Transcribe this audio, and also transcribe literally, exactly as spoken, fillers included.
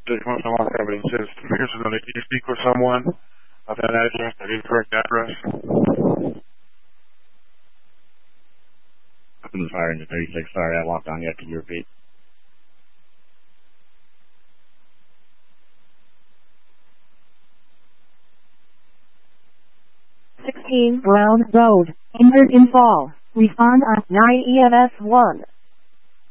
Just want to walk over and says, here's the need to speak with someone of that address, that incorrect address. I'm fire into thirty-six. Sorry, I walked on you. Can you repeat? sixteen Brown Road, Injured in Fall. Respond at nine E M S one.